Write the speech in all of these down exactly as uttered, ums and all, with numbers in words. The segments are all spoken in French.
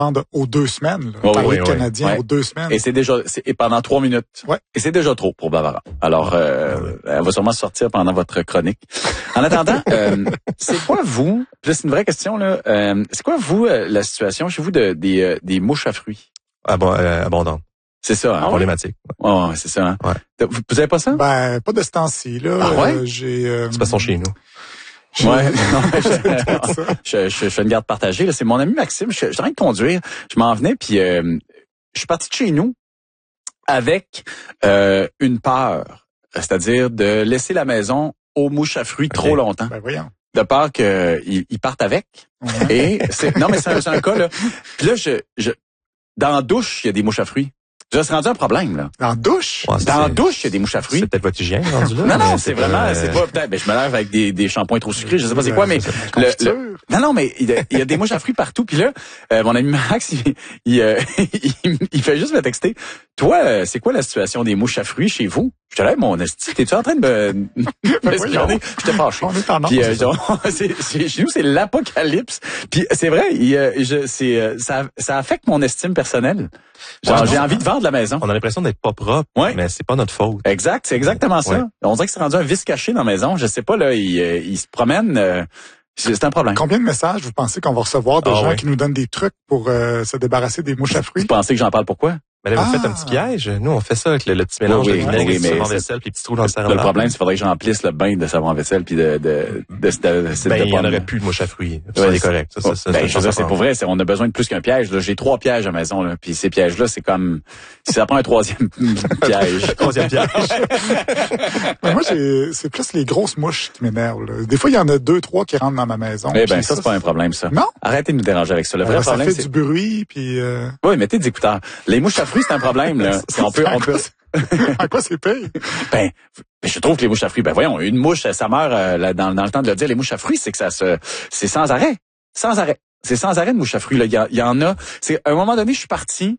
aux deux semaines. Là, oh, parler oui, de oui, Canadien ouais. aux deux semaines. Et c'est déjà, c'est, et pendant trois minutes. Ouais. Et c'est déjà trop pour Bavara. Alors, euh, ouais. elle va sûrement sortir pendant votre chronique. En attendant, euh, c'est quoi vous, là, c'est une vraie question, là, euh, c'est quoi vous, euh, la situation chez vous de, des, euh, des mouches à fruits? Ah bon, euh, abondante. C'est ça, hein? Problématique. Ouais, oh, c'est ça, hein? Ouais. Vous, vous avez pas ça? Ben, pas de ce temps-ci, là. Ah ouais? Euh, j'ai, euh, C'est pas son chez nous. Ouais, non, je, je, je, je fais une garde partagée. Là, c'est mon ami Maxime. Je, je suis en train de conduire. Je m'en venais, puis euh, je suis parti de chez nous avec euh, une peur, c'est-à-dire de laisser la maison aux mouches à fruits okay. trop longtemps. Ben voyons. De peur qu'ils ils partent avec. Mm-hmm. Et c'est non, mais c'est un, c'est un cas là. Puis là, je, je dans la douche, il y a des mouches à fruits. Ça s'est rendu un problème, là. Dans la douche? Ouais, dans la douche, il y a des mouches à fruits. C'est peut-être votre hygiène, rendu là. Non, non, c'est, c'est vraiment, euh... c'est pas, peut-être, ben, je me lave avec des, des shampoings trop sucrés, je sais pas c'est quoi, mais, le, le, non, non, mais il y, a, il y a des mouches à fruits partout, puis là, euh, mon ami Max, il, il, euh, il, il fait juste me texter. Toi, c'est quoi la situation des mouches à fruits chez vous? Je te lève mon esti, t'es-tu en train de me, me espionner? J'étais fâché. On est en Puis, euh, genre, c'est, c'est, chez nous, c'est l'apocalypse. Puis, c'est vrai, il, euh, je, c'est, ça, ça affecte mon estime personnelle. Genre, ouais, j'ai envie de vendre la maison. On a l'impression d'être pas propre, ouais. mais c'est pas notre faute. Exact, c'est exactement ça. Ouais. On dirait que c'est rendu un vice caché dans la maison. Je sais pas, là, il, euh, il se promène. Euh, c'est un problème. Combien de messages vous pensez qu'on va recevoir de oh, gens ouais. qui nous donnent des trucs pour euh, se débarrasser des mouches à fruits? Vous pensez que j'en parle pourquoi? Mais là, vous ah. faites un petit piège. Nous, on fait ça avec le, le petit mélange oui, oui, de vinaigre, oui, savon vaisselle, puis petits trous dans le savon. Le problème, c'est qu'il faudrait que j'emplisse le bain de savon vaisselle puis de de de, de, de, de Ben, il y en aurait plus de mouches à fruits. Ça, ouais, c'est correct. Ça, ça, ça, ben, je veux dire, c'est pour vrai. C'est, on a besoin de plus qu'un piège. Là. J'ai trois pièges à la maison. Là. Puis ces pièges-là, c'est comme si ça prend un troisième piège. troisième piège. Ben, moi, j'ai, c'est plus les grosses mouches qui m'énervent. Là. Des fois, il y en a deux, trois qui rentrent dans ma maison. Eh ben, ça, c'est pas un problème, ça. Non. Arrêtez de nous déranger avec ça. Le vrai ben, problème, ça fait c'est du bruit, puis. Euh... Oui, mettez des écouteurs. Les mouches à fruits, c'est un problème. Là. C'est, on peut, on peut. À quoi c'est pire? Ben, je trouve que les mouches à fruits, ben voyons, une mouche, ça meurt euh, dans, dans le temps de le dire. Les mouches à fruits, c'est que ça se, c'est sans arrêt, sans arrêt. C'est sans arrêt de mouches à fruits. Là, il y, y en a. C'est à un moment donné, je suis parti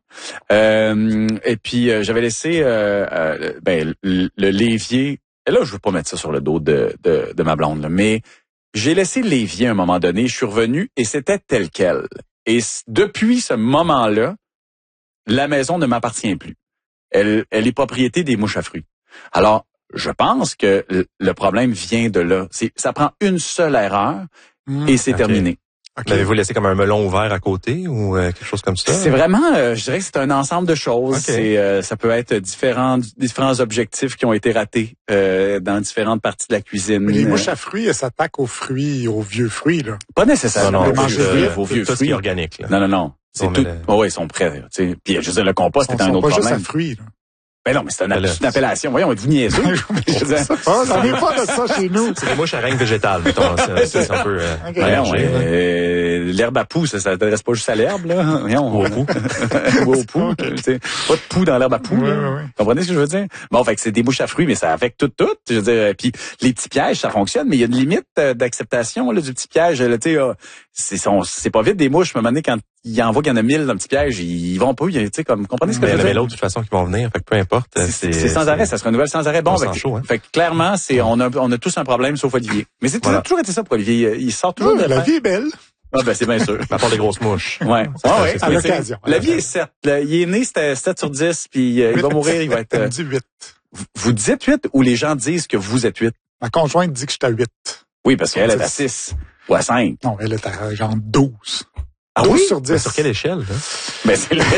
euh, et puis euh, j'avais laissé euh, euh, ben le, le l'évier. Et là, je veux pas mettre ça sur le dos de de, de ma blonde, là, mais j'ai laissé l'évier à un moment donné. Je suis revenu et c'était tel quel. Et depuis ce moment-là, la maison ne m'appartient plus. Elle, elle est propriété des mouches à fruits. Alors, je pense que le problème vient de là. C'est, ça prend une seule erreur mmh, et c'est okay. terminé. Okay. L'avez-vous laissé comme un melon ouvert à côté ou euh, quelque chose comme ça? C'est vraiment, euh, je dirais que c'est un ensemble de choses. Okay. C'est, euh, ça peut être différents, différents objectifs qui ont été ratés euh, dans différentes parties de la cuisine. Mais les mouches à fruits, elles s'attaquent aux fruits, aux vieux fruits, là. Pas nécessairement. Non, non, aux, euh, aux vieux tout fruits. Ce qui est organique, là. Non, non, non. C'est bon, tout. Le... Oh, oui, ils sont prêts. Tu sais. Puis je veux dire, le compost ils est un sont autre pas problème. Juste à fruits, là. Ben non, mais c'est une, là, une appellation. Voyons, êtes-vous niaiseux? Je sais pas, j'en ai pas de ça chez nous. C'est des mouches à règne végétale, mettons. C'est, c'est un peu... Euh, okay. Voyons, euh, l'herbe à poux, ça s'intéresse pas juste à l'herbe, là. Voyons. Ou au poux. Ou au poux. Okay. Pas de poux dans l'herbe à poux, oui, là. Oui, oui. Vous comprenez ce que je veux dire? Bon, fait que c'est des mouches à fruits, mais ça affecte tout, tout. Je veux dire, puis les petits pièges, ça fonctionne, mais il y a une limite d'acceptation, là, du petit piège. Là, tu sais, c'est, c'est pas vite des mouches, mais à un moment donné, quand il en voit qu'il y en a mille dans le petit piège, ils vont pas, tu sais, comme, comprenez ce que mais je veux dire? Mais l'autre, de toute façon, qui vont venir, fait que peu importe. C'est, c'est, c'est sans arrêt, ça se renouvelle sans arrêt. Bon, fait, chaud, hein? Fait que clairement, c'est, on a, on a tous un problème, sauf Olivier. Mais c'est voilà. toujours été ça pour Olivier. Il sort toujours oui, de la vie est belle. Ah, ben, c'est bien sûr. À part des grosses mouches. Ouais. Ah, ouais. À l'occasion. La vie est sept. Il est né, c'était sept sur dix, puis euh, il va mourir, il va être... Elle me dit huit. Vous, vous dites huit ou les gens disent que vous êtes huit? Ma conjointe dit que je suis à huit. Oui, parce qu'elle est à six. Ou à cinq. Non, elle est à genre douze. Ah douze oui? sur dix. Mais sur quelle échelle, là? Ben, c'est le...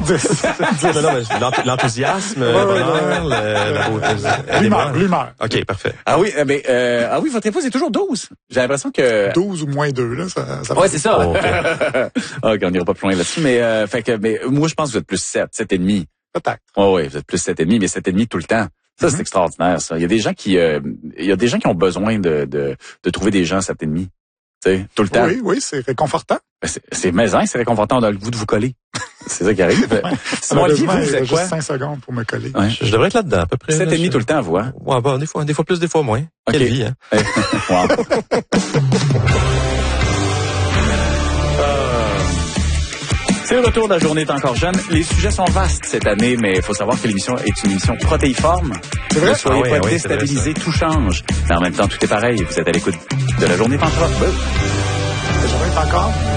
non, non, mais l'enthousiasme, le bonheur, la beauté. L'humeur, l'humeur. OK, parfait. Ah oui, mais, euh, ah oui, votre épouse est toujours douze. J'ai l'impression que... douze ou moins deux, là, ça, ça ouais, c'est ça. Oh, okay. OK, on n'ira pas plus loin là-dessus, mais, euh, fait que, mais, moi, je pense que vous êtes plus sept, sept et demi. Peut-être. Oui, oui, vous êtes plus sept et demi, mais sept et demi tout le temps. Ça, mm-hmm. c'est extraordinaire, ça. Il y a des gens qui, euh, il y a des gens qui ont besoin de, de, de trouver des gens sept et demi. Tu sais, tout le temps. Oui, oui, c'est réconfortant. C'est, c'est maison, c'est réconfortant, on a le goût de vous coller. C'est ça qui arrive. Simon Olivier, vous, vous êtes quoi? Juste cinq secondes pour me coller. Ouais. Je, je devrais être là-dedans, à peu près. sept et demi je... tout le temps, vous, hein? Ouais, bah, des fois, des fois plus, des fois moins. Okay. Quelle vie, hein? Wow. C'est le retour de la journée est encore jeune. Les sujets sont vastes cette année, mais il faut savoir que l'émission est une émission protéiforme. C'est vrai? Ne soyez ah pas oui, déstabilisés, oui, tout change. Mais en même temps, tout est pareil. Vous êtes à l'écoute de la journée est encore. La journée est encore?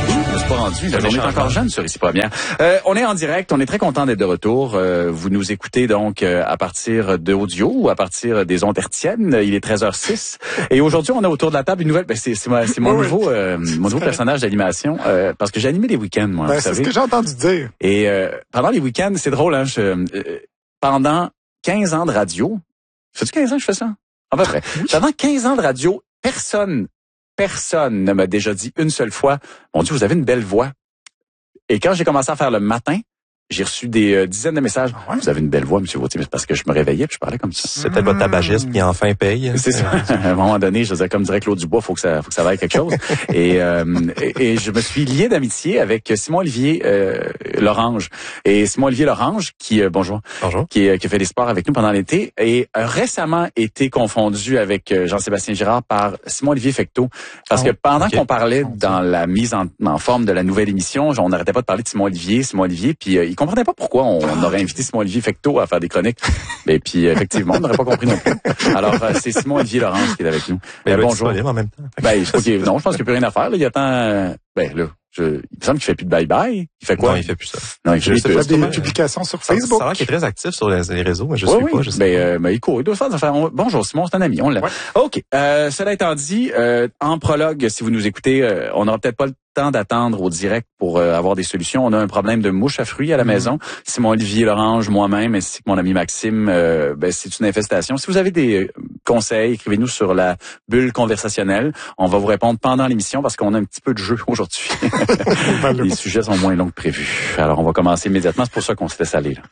suis pas rendu. La journée est encore jeune sur Ici Première. Euh, on est en direct. On est très content d'être de retour. Euh, vous nous écoutez donc euh, à partir d'audio ou à partir des ondes hertziennes. Il est treize heures six. Et aujourd'hui, on a autour de la table une nouvelle... Ben, c'est, c'est, c'est mon oui, nouveau, euh, mon nouveau personnage d'animation. Euh, parce que j'ai animé les week-ends, moi. Ben, vous c'est savez. ce que j'ai entendu dire. Et euh, pendant les week-ends, c'est drôle, hein. Je, euh, pendant quinze ans de radio... Ça fait quinze ans que je fais ça? À peu près. Oui. Pendant quinze ans de radio, personne... Personne ne m'a déjà dit une seule fois, mon Dieu, vous avez une belle voix. Et quand j'ai commencé à faire le matin, j'ai reçu des euh, dizaines de messages. Ah ouais? Vous avez une belle voix, M. Vautier, mais c'est parce que je me réveillais puis je parlais comme ça. C'est peut-être votre tabagisme qui enfin paye. C'est ça. À un moment donné, je disais, comme dirait Claude Dubois, faut que ça, faut que ça vaille quelque chose. et, euh, et, et je me suis lié d'amitié avec Simon-Olivier euh, Lorange. Et Simon-Olivier Lorange, qui, euh, bonjour, bonjour. Qui, euh, qui a fait des sports avec nous pendant l'été, et a récemment été confondu avec euh, Jean-Sébastien Girard par Simon-Olivier Fecteau. Parce oh, que pendant okay. qu'on parlait dans la mise en, en forme de la nouvelle émission, on n'arrêtait pas de parler de Simon-Olivier, Simon-Olivier, puis euh, il comprenait pas pourquoi on, on aurait invité Simon-Olivier Fecteau à faire des chroniques. Et puis, effectivement, on n'aurait pas compris non plus. Alors, euh, c'est Simon-Olivier Lorange qui est avec nous. Mais euh, bonjour. En même temps. Ben, okay, non, je pense qu'il n'y a plus rien à faire. Là. Il attend... Euh, ben, là, je, il me semble qu'il fait plus de bye-bye. Il fait quoi? Non, il fait plus ça. Non, il fait, il fait des publications sur Facebook. Ça a l'air qu'il est très actif sur les, les réseaux, mais je oui, suis oui. pas. Je sais ben, pas. Euh, ben, il court. Il doit faire des affaires. On... Bonjour, Simon, c'est un ami. On l'a. Ouais. OK. Euh, cela étant dit, euh, en prologue, si vous nous écoutez, euh, on n'aura peut-être pas le temps d'attendre au direct pour euh, avoir des solutions. On a un problème de mouche à fruits à la mmh. maison. Simon-Olivier Lorange, moi-même, ainsi que mon ami Maxime, euh, ben, c'est une infestation. Si vous avez des conseils, écrivez-nous sur la bulle conversationnelle. On va vous répondre pendant l'émission parce qu'on a un petit peu de jeu aujourd'hui. Les sujets sont moins longs que prévu. Alors, on va commencer immédiatement. C'est pour ça qu'on se laisse aller. Là.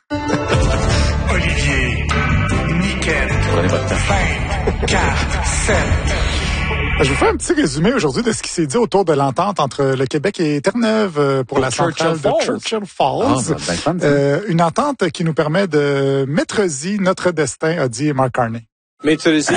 Olivier, nickel. Prenez votre temps. cinq, quatre, sept. Je vous fais un petit résumé aujourd'hui de ce qui s'est dit autour de l'entente entre le Québec et Terre-Neuve pour, pour la centrale de Churchill Falls. Ah, ben, ben, euh, une entente qui nous permet de maîtriser notre destin, a dit Mark Carney. Maîtriser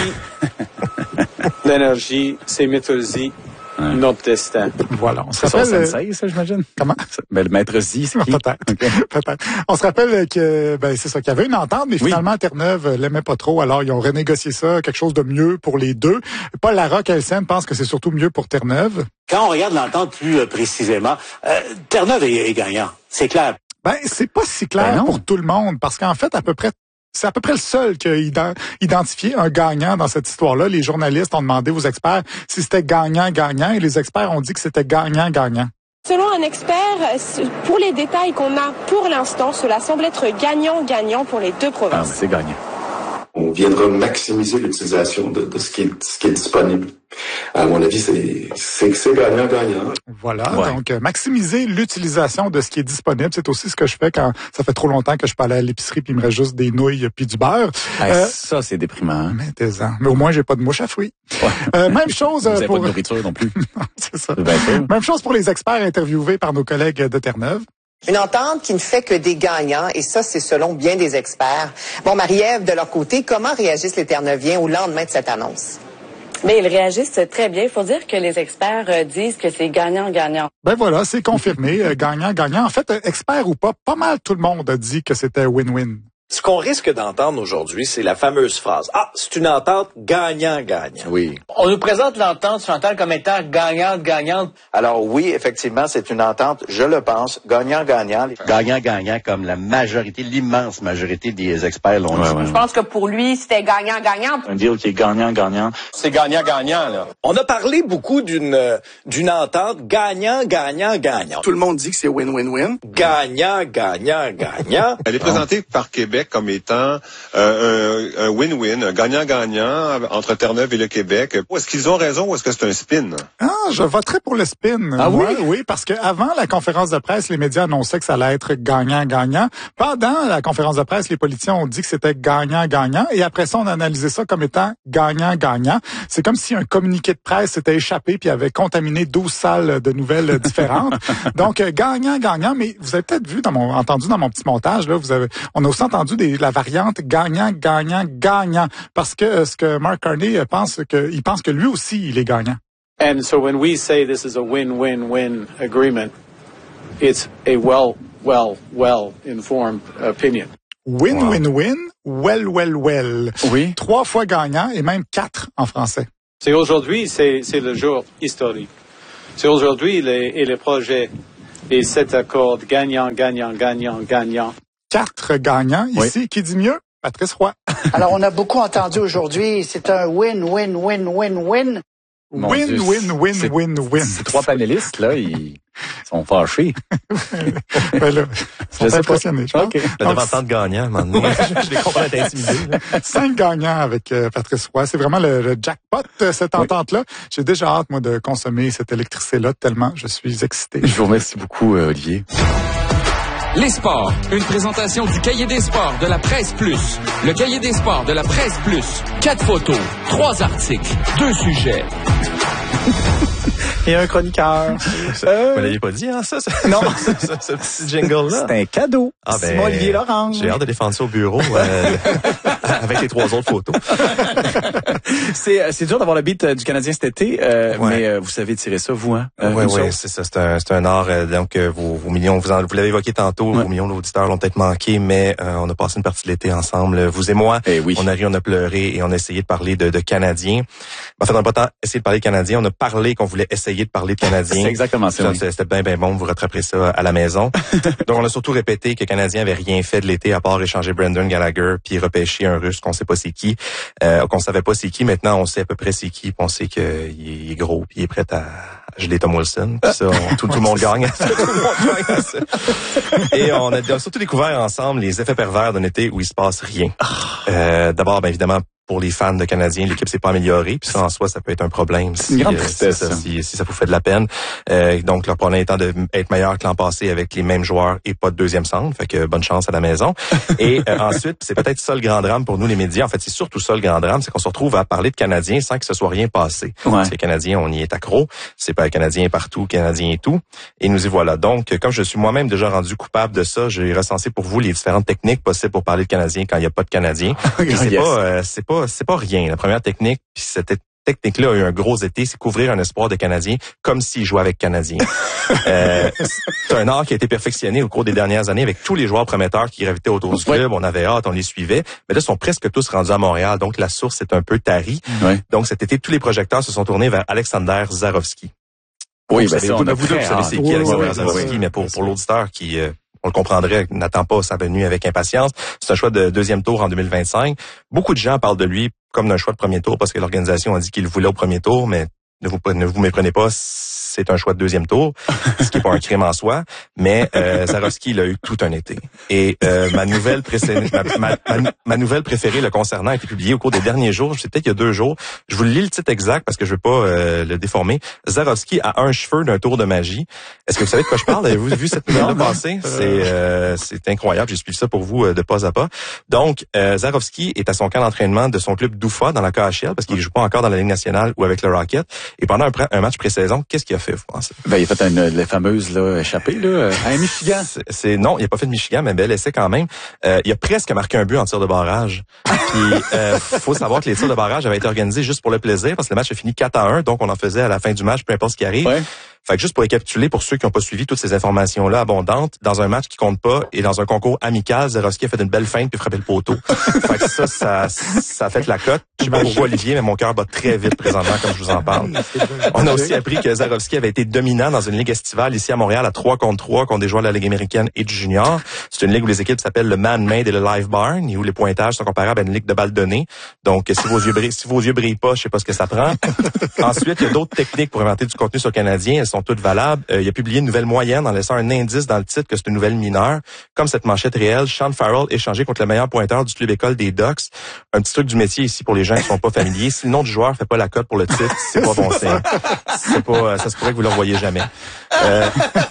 l'énergie, c'est maîtriser ouais. notre destin. Voilà. On se c'est rappelle. son sensei, ça, j'imagine. Comment? Ben, le maître Z, c'est qui? Peut-être. Okay. Peut-être. On se rappelle que, ben, c'est ça, qu'il y avait une entente, mais oui. finalement, Terre-Neuve l'aimait pas trop. Alors, ils ont renégocié ça, quelque chose de mieux pour les deux. Paul Larocque, L C N, pense que c'est surtout mieux pour Terre-Neuve. Quand on regarde l'entente plus euh, précisément, euh, Terre-Neuve est, est gagnant. C'est clair. Ben, c'est pas si clair ben pour tout le monde, parce qu'en fait, à peu près c'est à peu près le seul qui a identifié un gagnant dans cette histoire-là. Les journalistes ont demandé aux experts si c'était gagnant-gagnant et les experts ont dit que c'était gagnant-gagnant. Selon un expert, pour les détails qu'on a pour l'instant, cela semble être gagnant-gagnant pour les deux provinces. Ah, c'est gagnant. On viendra maximiser l'utilisation de, de ce, qui est, ce qui est disponible. À mon avis, c'est, c'est, c'est gagnant-gagnant. Voilà, ouais. donc euh, maximiser l'utilisation de ce qui est disponible, c'est aussi ce que je fais quand ça fait trop longtemps que je peux aller à l'épicerie puis il me reste juste des nouilles puis du beurre. Hey, euh, ça, c'est déprimant. Hein? Mais t'es-en. Mais au moins, j'ai pas de mouche à fruits. Ouais. Euh, même chose Vous avez pour... pas de nourriture non plus. Non, c'est ça. C'est même chose pour les experts interviewés par nos collègues de Terre-Neuve. Une entente qui ne fait que des gagnants, et ça, c'est selon bien des experts. Bon, Marie-Ève, de leur côté, comment réagissent les Terre-Neuviens au lendemain de cette annonce? Mais ils réagissent très bien. Il faut dire que les experts euh, disent que c'est gagnant-gagnant. Ben voilà, c'est confirmé, euh, gagnant-gagnant. En fait, euh, expert ou pas, pas mal tout le monde a dit que c'était win-win. Ce qu'on risque d'entendre aujourd'hui, c'est la fameuse phrase. Ah, c'est une entente gagnant-gagnant. Oui. On nous présente l'entente Chantal comme étant gagnante-gagnante. Alors oui, effectivement, c'est une entente, je le pense, gagnant-gagnant. Gagnant-gagnant comme la majorité, l'immense majorité des experts l'ont dit. Ouais, ouais. Je pense que pour lui, c'était gagnant-gagnant. Un deal qui est gagnant-gagnant. C'est gagnant-gagnant, là. On a parlé beaucoup d'une euh, d'une entente gagnant-gagnant-gagnant. Tout le monde dit que c'est win-win-win. Gagnant-gagnant-gagnant. Elle est présentée par Québec comme étant euh, un, un win-win, un gagnant-gagnant entre Terre-Neuve et le Québec. Est-ce qu'ils ont raison ou est-ce que c'est un spin? Ah, je voterais pour le spin. Ah moi, oui? Oui, parce que avant la conférence de presse, les médias annonçaient que ça allait être gagnant-gagnant. Pendant la conférence de presse, les politiciens ont dit que c'était gagnant-gagnant. Et après ça, on a analysé ça comme étant gagnant-gagnant. C'est comme si un communiqué de presse s'était échappé puis avait contaminé douze salles de nouvelles différentes. Donc, gagnant-gagnant. Mais vous avez peut-être vu, dans mon, entendu dans mon petit montage, là, vous avez, on a aussi entendu des, la variante gagnant-gagnant-gagnant. Parce que euh, ce que Mark Carney pense que, il pense que lui aussi, il est gagnant. And so when we say this is a win-win-win agreement, it's a well, well, well informed opinion. Win-win-win, well, well, well. Oui. Trois fois gagnant et même quatre en français. C'est aujourd'hui, c'est, c'est le jour historique. C'est aujourd'hui les, et les projets et cet accord gagnant, gagnant, gagnant, gagnant. Quatre gagnants ici. Oui. Qui dit mieux? Patrice Roy. Alors, on a beaucoup entendu aujourd'hui, c'est un win, win, win, win, win. Mon win, Dieu, win, win, win, win, win. Ces trois panélistes, là, ils sont fâchés. Ben là, ils sont impressionnés, je pense. Okay. Le devant de gagnants, maintenant. je les comprends être intimidé. Cinq gagnants avec euh, Patrice Roy. C'est vraiment le, le jackpot, cette entente-là. Oui. J'ai déjà hâte, moi, de consommer cette électricité-là tellement je suis excité. Je vous remercie beaucoup, euh, Olivier. Les sports, une présentation du Cahier des sports de la Presse Plus. Le Cahier des sports de la Presse Plus. Quatre photos, trois articles, deux sujets. Et un chroniqueur. Euh... Vous l'aviez pas dit, hein, ça? ça non. ce, ce, ce petit jingle-là. C'est un cadeau. Ah, ben, Simon Olivier Lorange. J'ai hâte de défendre ça au bureau euh, avec les trois autres photos. c'est, c'est dur d'avoir le beat du Canadien cet été, euh, ouais. mais euh, vous savez tirer ça, vous, hein? Euh, oui, oui, c'est ça. C'est un, c'est un art. Euh, donc, euh, vos, vos millions, vous, en, vous l'avez évoqué tantôt, ouais. vos millions d'auditeurs l'ont peut-être manqué, mais euh, on a passé une partie de l'été ensemble, vous et moi. Eh oui. On a ri, on a pleuré et on a essayé de parler de, de Canadiens. En fait, on n'a pas tant essayé de parler de Canadiens, on a parlé qu'on voulait essayer de parler de Canadiens. C'est exactement ça. ça oui. C'était bien, bien bon. Vous rattraperez ça à la maison. Donc, on a surtout répété que les Canadiens avaient rien fait de l'été à part échanger Brendan Gallagher puis repêcher un Russe qu'on sait pas c'est qui, euh, qu'on savait pas c'est qui. Maintenant, on sait à peu près c'est qui. Puis on sait qu'il est, est gros puis il est prêt à geler Tom Wilson. Puis ça, on, tout, tout le monde gagne. tout le monde gagne à ça. Et on a surtout découvert ensemble les effets pervers d'un été où il se passe rien. Euh, d'abord, bien évidemment, pour les fans de Canadiens, l'équipe s'est pas améliorée, puis ça en soi, ça peut être un problème si, une grande euh, tristesse, si, ça, si, si ça vous fait de la peine. Euh, donc, leur problème étant d'être meilleur que l'an passé avec les mêmes joueurs et pas de deuxième centre, fait que bonne chance à la maison. Et euh, ensuite, c'est peut-être ça le grand drame pour nous les médias. En fait, c'est surtout ça le grand drame, c'est qu'on se retrouve à parler de Canadiens sans que ce soit rien passé. Ouais. Parce que les Canadiens, on y est accro. C'est pas Canadien partout, Canadien et tout. Et nous y voilà. Donc, comme je suis moi-même déjà rendu coupable de ça, j'ai recensé pour vous les différentes techniques possibles pour parler de Canadiens quand il n'y a pas de Canadiens. Et c'est yes. pas, euh, c'est pas, c'est pas rien. La première technique, puis cette technique-là a eu un gros été, c'est couvrir un espoir de Canadien comme s'il jouait avec Canadiens. euh, c'est un art qui a été perfectionné au cours des dernières années avec tous les joueurs prometteurs qui gravitaient autour du club. Ouais. On avait hâte, on les suivait. Mais là, ils sont presque tous rendus à Montréal, donc la source est un peu tarie. Ouais. Donc cet été, tous les projecteurs se sont tournés vers Alexander Zarovski. Oui, ben vous savez, ça, vous, vous deux, vous savez c'est qui oui, Alexander oui, Zarovski, oui, mais pour, pour l'auditeur qui... Euh, on le comprendrait, n'attend pas sa venue avec impatience. C'est un choix de deuxième tour en deux mille vingt-cinq. Beaucoup de gens parlent de lui comme d'un choix de premier tour parce que l'organisation a dit qu'il le voulait au premier tour, mais ne vous, ne vous méprenez pas, c'est un choix de deuxième tour, ce qui n'est pas un crime en soi. Mais euh, Zarovski, il a eu tout un été. Et euh, ma nouvelle précédée, ma, ma, ma, ma nouvelle préférée le concernant a été publiée au cours des derniers jours. C'est peut-être il y a deux jours. Je vous lis le titre exact parce que je veux pas euh, le déformer. Zarovski a un cheveu d'un tour de magie. Est-ce que vous savez de quoi je parle? Avez-vous vu cette nouvelle passer? C'est euh, c'est incroyable. J'ai suivi ça pour vous euh, de pas à pas. Donc, euh, Zarovski est à son camp d'entraînement de son club d'Oufa dans la K H L parce qu'il joue pas encore dans la Ligue nationale ou avec le Rocket. Et pendant un, un match pré-saison, qu'est-ce qu'il a fait, vous pensez? Ben, il a fait une, les fameuses là, échappées là, à Michigan. C'est, c'est non, il a pas fait de Michigan, mais bel essai quand même. Euh, il a presque marqué un but en tir de barrage. Puis, euh, faut savoir que les tirs de barrage avaient été organisés juste pour le plaisir parce que le match a fini quatre à un, donc on en faisait à la fin du match, peu importe ce qui arrive. Ouais. Fait que juste pour récapituler, pour ceux qui n'ont pas suivi toutes ces informations-là abondantes, dans un match qui compte pas et dans un concours amical, Zarovski a fait une belle feinte puis frappé le poteau. Fait que ça, ça, ça a fait la cote. Je sais pas pourquoi Olivier, mais mon cœur bat très vite présentement comme je vous en parle. On a aussi appris que Zarovski avait été dominant dans une ligue estivale ici à Montréal à trois contre trois contre des joueurs de la Ligue américaine et du junior. C'est une ligue où les équipes s'appellent le Man-Made et le Live Barn et où les pointages sont comparables à une ligue de balles données. Donc, si vos yeux brillent, si vos yeux brillent pas, je sais pas ce que ça prend. Ensuite, il y a d'autres techniques pour inventer du contenu sur le Canadien. Elles sont toutes valables. Euh, il a publié une nouvelle moyenne en laissant un indice dans le titre que c'est une nouvelle mineure. Comme cette manchette réelle, Sean Farrell échangé contre le meilleur pointeur du club école des Ducks. Un petit truc du métier ici pour les gens qui sont pas familiers. Si le nom du joueur fait pas la cote pour le titre, c'est pas bon signe. C'est pas, ça se pourrait que vous le revoyez jamais. Euh,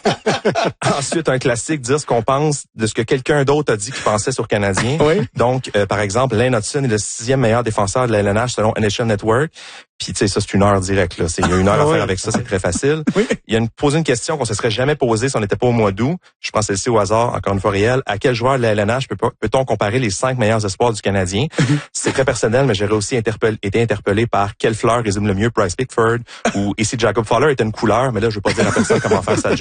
ensuite, un classique, dire ce qu'on pense de ce que quelqu'un d'autre a dit qu'il pensait sur Canadien. Oui. Donc, euh, par exemple, Lane Hudson est le sixième meilleur défenseur de la L N H selon N H L Network. Puis, tu sais, ça, c'est une heure directe, là. C'est, il y a une heure à faire oui. avec ça, c'est très facile. Oui. Il y a une, posé une question qu'on se serait jamais posée si on n'était pas au mois d'août. Je pense que c'est au hasard, encore une fois réel. À quel joueur de la L N H peut, peut-on comparer les cinq meilleurs espoirs du Canadien? Mm-hmm. C'est très personnel, mais j'aurais aussi interpellé, été interpellé par quelle fleur résume le mieux Bryce Pickford ou ici Jacob Fowler est une couleur, mais là, je veux pas dire à personne comment faire sa job.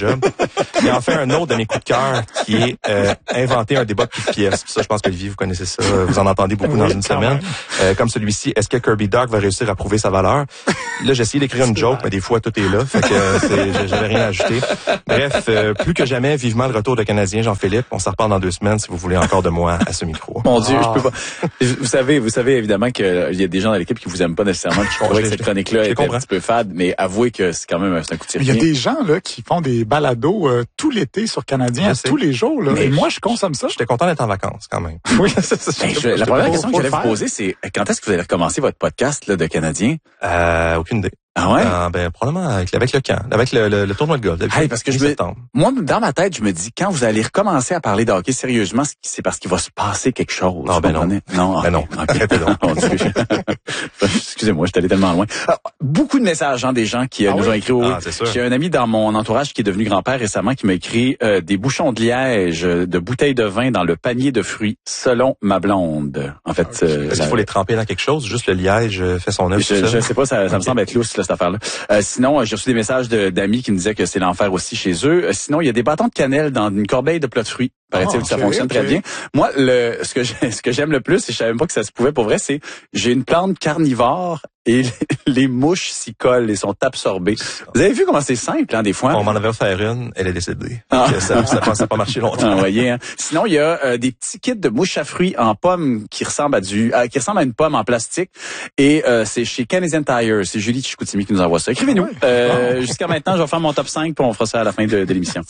Il y a enfin un autre de mes coups de cœur qui est euh, inventer un débat de toutes pièces. Ça, je pense que Olivier, vous connaissez ça, vous en entendez beaucoup oui, dans une semaine. Euh, comme celui-ci, est-ce que Kirby Dog va réussir à prouver sa valeur? Là, j'ai essayé d'écrire une joke, mais des fois, tout est là. Fait que euh, c'est, j'avais rien à ajouter. Bref, euh, plus que jamais, vivement le retour de Canadien Jean-Philippe. On s'en reparle dans deux semaines si vous voulez encore de moi à ce micro. Mon Dieu, ah. je peux pas. Vous savez, vous savez évidemment qu'il y a des gens dans l'équipe qui vous aiment pas nécessairement. Je crois que cette chronique-là est un petit peu fade, mais avouez que c'est quand même c'est un coup de circuit. Il y a des gens là qui font des balados euh, tout l'été sur Canadien, tous les jours. Là. Et moi, je consomme ça. J'étais content d'être en vacances quand même. Oui, c'est ça. Ben, je, la première question que j'allais vous poser, c'est quand est-ce que vous allez recommencer votre podcast là, de Canadien? Euh, aucune idée. Ah ouais? Euh, ben probablement avec, avec le camp, avec le, le, le tournoi de golf. Hey, parce que je me, moi, dans ma tête, je me dis quand vous allez recommencer à parler de hockey sérieusement, c'est parce qu'il va se passer quelque chose. Non, ben non. Non, ben non. Okay. non. Excusez-moi, je suis allé tellement loin. Alors, beaucoup de messages, hein, des gens qui ah nous oui? ont écrit. Au... Ah, c'est sûr. J'ai un ami dans mon entourage qui est devenu grand-père récemment qui m'a écrit euh, des bouchons de liège, de bouteilles de vin dans le panier de fruits, selon ma blonde. En fait, okay. euh, est-ce qu'il faut les tremper dans quelque chose? Juste le liège fait son œuvre. Je, je sais pas, ça, ça okay. me semble être lousse là, cette affaire-là. Euh, Sinon, j'ai reçu des messages de, d'amis qui me disaient que c'est l'enfer aussi chez eux. Sinon, il y a des bâtons de cannelle dans une corbeille de plats de fruits. Paraît-il que oh, okay, ça fonctionne okay. très bien. Moi, le, ce que j'ai, ce que j'aime le plus, et je savais même pas que ça se pouvait pour vrai, c'est j'ai une plante carnivore et les, les mouches s'y collent et sont absorbées. Vous avez vu comment c'est simple, hein, des fois? On m'en avait offert une, elle est décédée. Ah. Ça, ça pensait pas marcher longtemps. Ah, voyez, hein. Sinon, il y a euh, des petits kits de mouches à fruits en pomme qui ressemblent à du, euh, qui ressemblent à une pomme en plastique. Et euh, c'est chez Canadian Tire. C'est Julie Chicoutimi qui nous envoie ça. Écrivez-nous. Ah, euh, oh. Jusqu'à maintenant, je vais faire mon top cinq puis on fera ça à la fin de, de l'émission.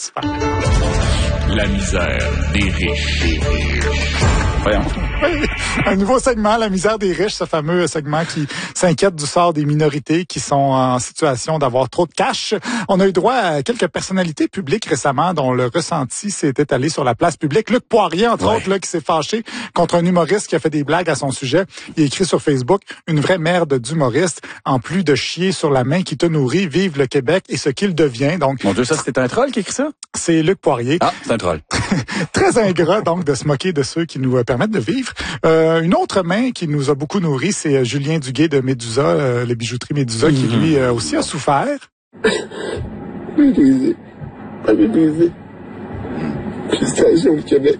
La misère des riches. Voyons. Oui, un nouveau segment, la misère des riches, ce fameux segment qui s'inquiète du sort des minorités qui sont en situation d'avoir trop de cash. On a eu droit à quelques personnalités publiques récemment dont le ressenti s'est étalé sur la place publique. Luc Poirier, entre ouais. autres, là, qui s'est fâché contre un humoriste qui a fait des blagues à son sujet. Il a écrit sur Facebook « Une vraie merde d'humoriste, en plus de chier sur la main qui te nourrit, vive le Québec et ce qu'il devient. » Donc, mon Dieu, ça, c'était un troll qui a écrit ça? C'est Luc Poirier. Ah, c'est un troll. Très ingrat, donc, de se moquer de ceux qui nous permettent de vivre. Euh, une autre main qui nous a beaucoup nourri, c'est Julien Duguay de Médusa, euh, les bijouteries Médusa, mm-hmm. qui lui euh, aussi a souffert. Méprisé. Pas méprisé. Félicitations au Québec.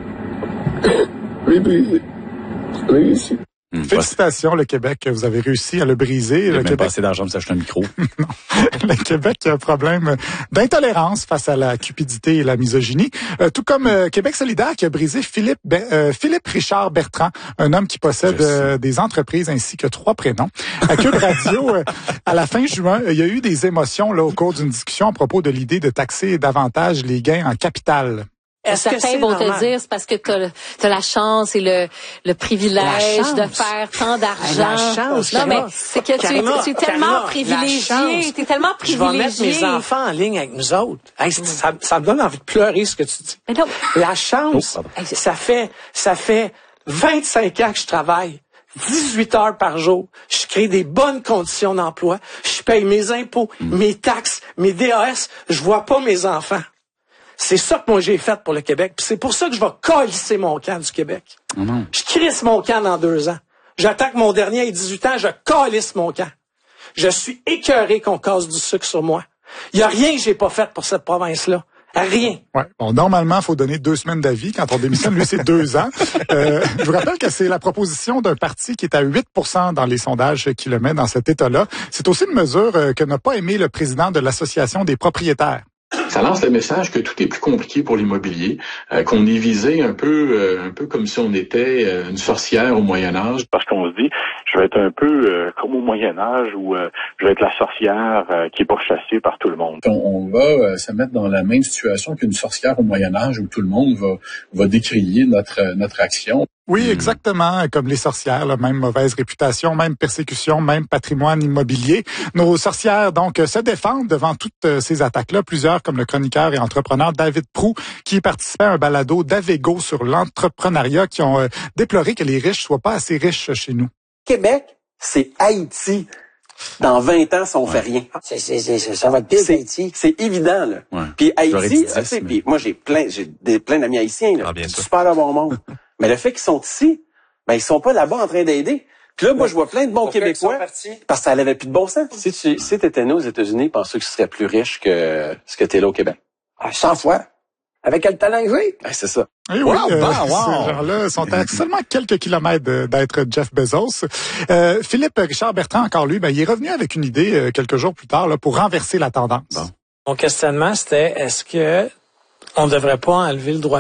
Méprisé. Réussi. Mmh, Félicitations, le Québec, vous avez réussi à le briser. Il n'y a le même Québec... pas assez d'argent pour s'acheter un micro. Non. Le Québec a un problème d'intolérance face à la cupidité et la misogynie. Euh, tout comme euh, Québec solidaire qui a brisé Philippe Be- euh, Philippe Richard Bertrand, un homme qui possède euh, des entreprises ainsi que trois prénoms. À Cube Radio, euh, à la fin juin, il y a eu des émotions là au cours d'une discussion à propos de l'idée de taxer davantage les gains en capital. Certains vont normal? te dire c'est parce que tu as la chance et le, le privilège de faire tant d'argent. La chance, non, mais c'est que Karima, tu es, tu es tellement Karima, privilégié. Tu es tellement privilégié. Je vais mettre mes enfants en ligne avec nous autres. Hey, mm. ça, ça me donne envie de pleurer ce que tu dis. Mais non. La chance, oh, ça fait ça fait vingt-cinq ans que je travaille. dix-huit heures par jour. Je crée des bonnes conditions d'emploi. Je paye mes impôts, mm. mes taxes, mes D A S. Je vois pas mes enfants. C'est ça que moi j'ai fait pour le Québec. Puis c'est pour ça que je vais calisser mon camp du Québec. Oh non. Je crisse mon camp dans deux ans. J'attaque mon dernier à dix-huit ans, je calisse mon camp. Je suis écœuré qu'on casse du sucre sur moi. Il y a rien que j'ai pas fait pour cette province-là. Rien. Ouais. Bon, normalement, il faut donner deux semaines d'avis. Quand on démissionne, lui, c'est deux ans. Euh, je vous rappelle que c'est la proposition d'un parti qui est à huit pour cent dans les sondages qui le met dans cet état-là. C'est aussi une mesure que n'a pas aimé le président de l'Association des propriétaires. Ça lance le message que tout est plus compliqué pour l'immobilier, euh, qu'on est visé un peu euh, un peu comme si on était euh, une sorcière au Moyen Âge. Parce qu'on se dit, je vais être un peu euh, comme au Moyen Âge où euh, je vais être la sorcière euh, qui est pourchassée par tout le monde. On, on va euh, se mettre dans la même situation qu'une sorcière au Moyen Âge où tout le monde va va décrier notre notre action. Oui, exactement, comme les sorcières, là, même mauvaise réputation, même persécution, même patrimoine immobilier. Nos sorcières, donc, se défendent devant toutes ces attaques-là. Plusieurs, comme le chroniqueur et entrepreneur David Proulx, qui participait à un balado d'Avego sur l'entrepreneuriat, qui ont euh, déploré que les riches soient pas assez riches chez nous. Québec, c'est Haïti. Dans vingt ans, si on ouais. fait rien. C'est, c'est, c'est, ça va être pire qu'Haïti. C'est évident, là. Ouais. Puis Haïti, tu sais, mais... puis moi, j'ai plein, j'ai des, plein d'amis haïtiens, là. Ah, bien sûr. Super de bon monde. Mais le fait qu'ils sont ici, ben, ils sont pas là-bas en train d'aider. Puis là, moi, je vois plein de bons Pourquoi Québécois. Parce que ça n'avait plus de bon sens. Si tu, si t'étais né aux États-Unis, penses-tu que tu serais plus riche que ce que t'es là au Québec? Ah, cent fois. Avec quel talent que j'ai? Ben, c'est ça. Et Wow, oui, euh, ben, wow. ces gens-là sont à seulement quelques kilomètres de- d'être Jeff Bezos. Euh, Philippe Richard Bertrand, encore lui, ben, il est revenu avec une idée euh, quelques jours plus tard là, pour renverser la tendance. Mon questionnement, c'était est-ce que on devrait pas enlever le droit